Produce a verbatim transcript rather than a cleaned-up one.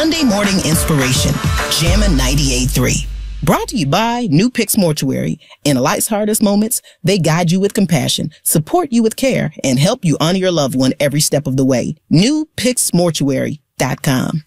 Sunday morning inspiration. Jammin' ninety-eight point three. Brought to you by New Picks Mortuary. In life's hardest moments, they guide you with compassion, support you with care, and help you honor your loved one every step of the way. New Picks Mortuary dot com.